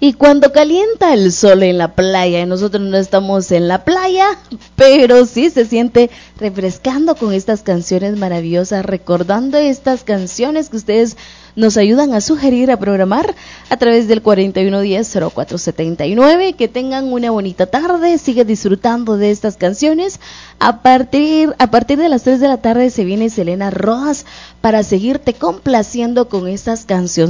Y cuando calienta el sol en la playa, y nosotros no estamos en la playa, pero sí se siente refrescando con estas canciones maravillosas, recordando estas canciones que ustedes nos ayudan a sugerir, a programar a través del 4110-0479. Que tengan una bonita tarde, sigue disfrutando de estas canciones. A partir de las 3 de la tarde se viene Selena Rojas para seguirte complaciendo con estas canciones.